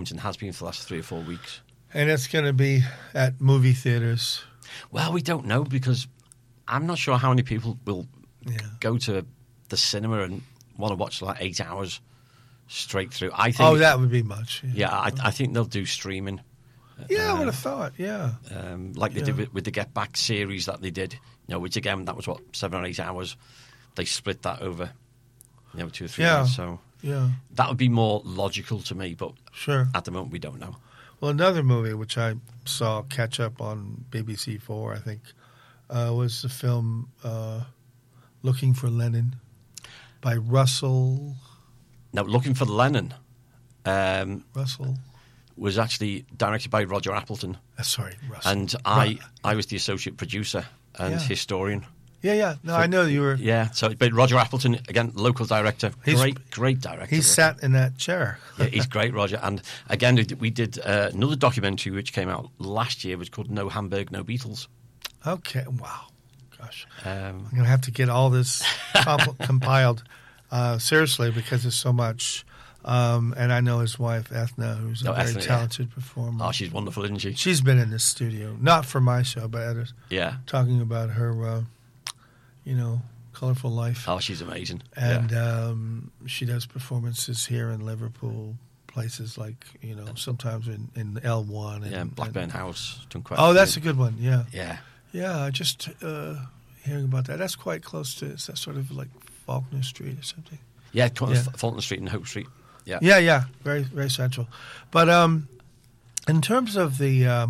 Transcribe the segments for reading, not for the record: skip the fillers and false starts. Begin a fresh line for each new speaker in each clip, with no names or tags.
and has been for the last 3 or 4 weeks.
And it's going to be at movie theaters.
Well, we don't know because I'm not sure how many people will go to the cinema and want to watch like 8 hours straight through. I think.
That would be much.
Yeah, I think they'll do streaming.
Yeah, I would have thought. Yeah,
like they did with the Get Back series that they did. Which again, that was 7 or 8 hours. They split that over, 2 or 3 days. So that would be more logical to me. But
sure,
at the moment, we don't know.
Well, another movie which I saw catch up on BBC 4, I think, was the film Looking for Lenin by Russell.
Now, Looking for Lenin
Russell
was actually directed by Roger Appleton.
Sorry, Russell.
And I was the associate producer and historian.
Yeah. No, I know you were.
Yeah, but Roger Appleton, again, local director, great director.
He sat in that chair.
Yeah, he's great, Roger. And again, we did another documentary which came out last year, which was called No Hamburg, No Beatles.
Okay, wow. Gosh. I'm going to have to get all this compiled seriously because there's so much. And I know his wife, Ethna, who's a very talented performer.
Oh, she's wonderful, isn't she?
She's been in this studio, not for my show, but others.
Yeah.
Talking about her, colorful life.
Oh, she's amazing.
And she does performances here in Liverpool, places like, sometimes in L1.
And Blackburn House.
That's a good one, yeah.
Yeah.
Yeah, I just hearing about that. That's quite close to, is that sort of like Faulkner Street or something?
Yeah, Faulkner Street and Hope Street. Yeah.
Yeah, very, very central. But in terms of the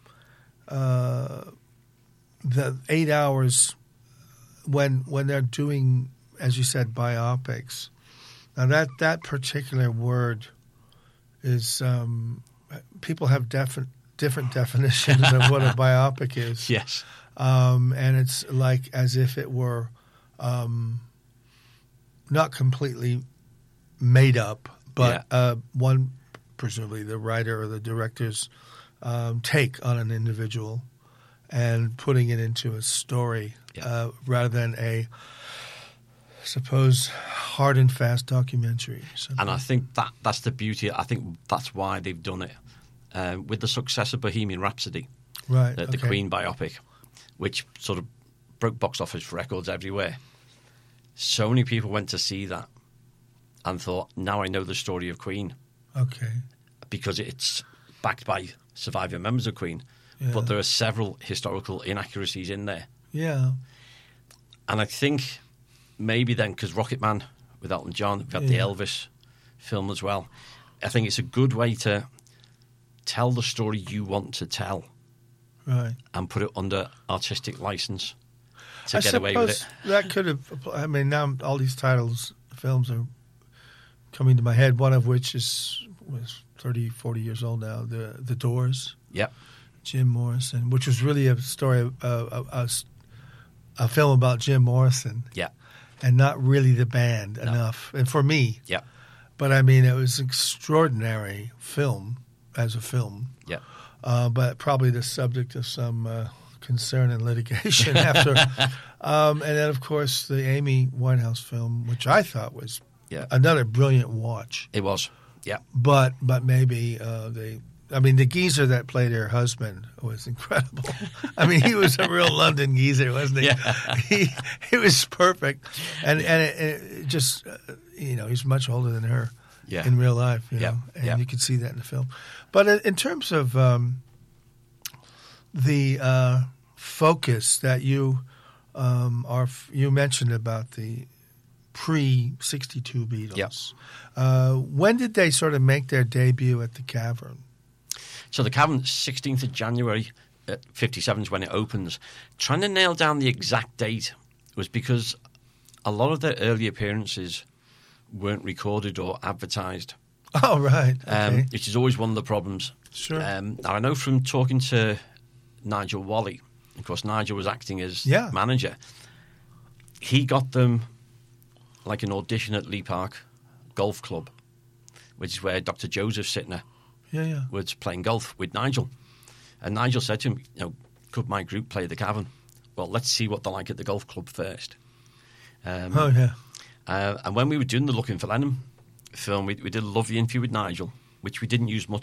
8 hours when they're doing, as you said, biopics, now that particular word is people have different definitions of what a biopic is.
Yes.
And it's like as if it were not completely made up, but one, presumably the writer or the director's take on an individual and putting it into a story rather than a, suppose, hard and fast documentary.
And I think that's the beauty. I think that's why they've done it. With the success of Bohemian Rhapsody,
right?
The Queen biopic, which sort of broke box office records everywhere. So many people went to see that and thought, now I know the story of Queen.
Okay.
Because it's backed by surviving members of Queen. Yeah. But there are several historical inaccuracies in there.
Yeah.
And I think maybe then, because Rocket Man with Elton John, we've had the Elvis film as well. I think it's a good way to tell the story you want to tell.
Right.
And put it under artistic license to get away with it.
That could have, now all these films are coming to my head, one of which was 30, 40 years old now, The Doors.
Yep.
Jim Morrison, which was really a story, a film about Jim Morrison.
Yeah.
And not really the band enough. And for me.
Yeah.
But it was an extraordinary film as a film.
Yeah.
But probably the subject of some concern and litigation after. And then, of course, the Amy Winehouse film, which I thought was another brilliant watch.
It was, yeah.
But maybe the geezer that played her husband was incredible. He was a real London geezer, wasn't he?
Yeah.
He was perfect. And it just, he's much older than her.
Yeah.
In real life, and you can see that in the film. But in terms of the focus that you mentioned about the pre-62 Beatles, when did they sort of make their debut at the Cavern?
So the Cavern, 16th of January, 57 is when it opens. Trying to nail down the exact date was because a lot of their early appearances weren't recorded or advertised.
Oh, right. Okay.
Which is always one of the problems.
Sure.
Now, I know from talking to Nigel Walley, of course, Nigel was acting as manager. He got them like an audition at Lee Park Golf Club, which is where Dr. Joseph Sittner was playing golf with Nigel. And Nigel said to him, could my group play the Cavern? Well, let's see what they're like at the golf club first.
And when
we were doing the Looking for Lenin film, we did a lovely interview with Nigel, which we didn't use much